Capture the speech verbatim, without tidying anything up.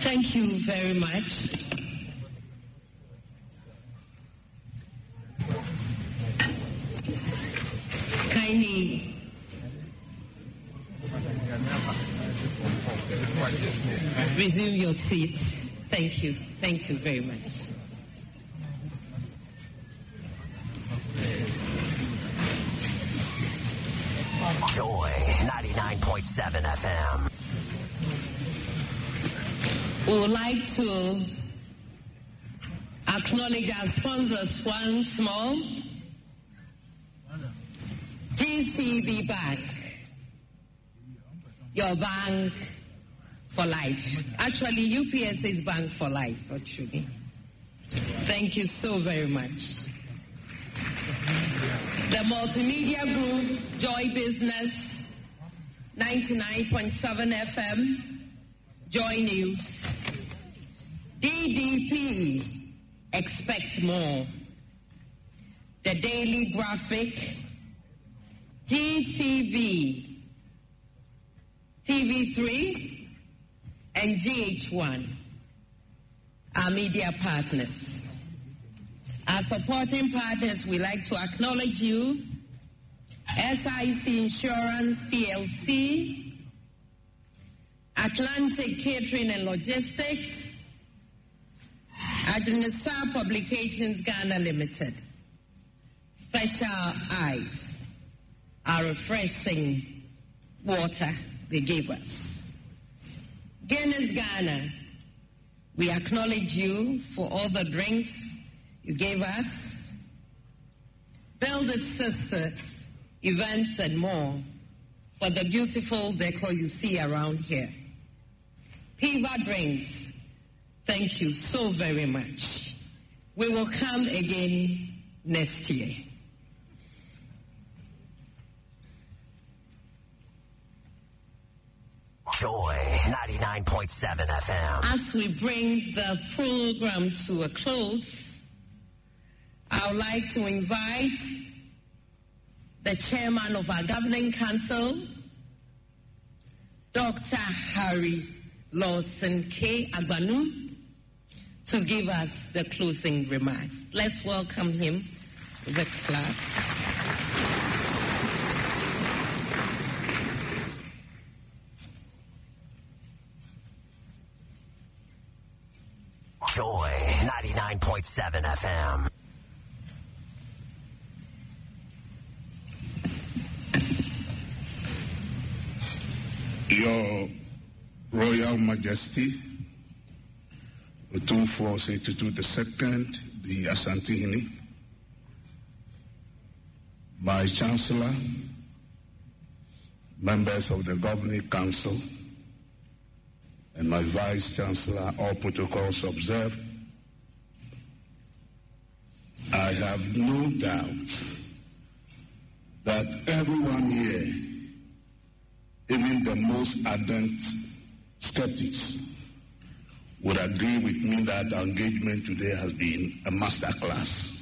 Thank you very much. Kindly resume your seat. Thank you. Thank you very much. Joy ninety-nine point seven F M. We would like to acknowledge our sponsors once more. G C B Bank, your bank for life. Actually, U P S is Bank for Life, actually. Thank you so very much. The Multimedia Group, Joy Business, ninety-nine point seven F M, Joy News. D D P, Expect More. The Daily Graphic, G T V, T V three, and G H one, our media partners. Our supporting partners, we like to acknowledge you. S I C Insurance P L C, Atlantic Catering and Logistics, Adunisa Publications Ghana Limited, Special Eyes, our refreshing water they gave us. Guinness Ghana, we acknowledge you for all the drinks you gave us. Build It Sisters, events and more for the beautiful decor you see around here. Piva Drinks, thank you so very much. We will come again next year. Joy ninety-nine point seven F M. As we bring the program to a close, I would like to invite the chairman of our governing council, Doctor Harry Lawson K. Agbanu, to give us the closing remarks. Let's welcome him with a clap. Joy ninety-nine point seven F M. Your Royal Majesty, Otumfuo Osei-Tutu the Second, the Asantehene, Vice Chancellor, members of the Governing Council, and my Vice Chancellor, all protocols observed, I have no doubt that everyone here, even the most ardent skeptics, would agree with me that our engagement today has been a masterclass.